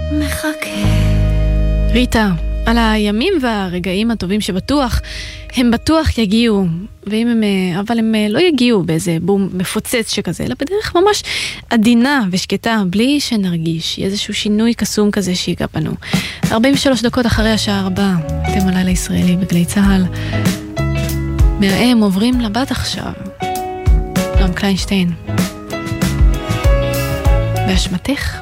מחכה. ריטה, על הימים והרגעים הטובים שבטוח, הם בטוח יגיעו, אבל הם לא יגיעו באיזה בום מפוצץ שכזה, אלא בדרך ממש עדינה ושקטה, בלי שנרגיש איזשהו שינוי קסום כזה שיגע בנו. 43 דקות אחרי השעה 4, אתם על לילה ישראלי בגלי צהל. מראה עוברים לבת עכשיו, נועם קליינשטיין. באשמתך.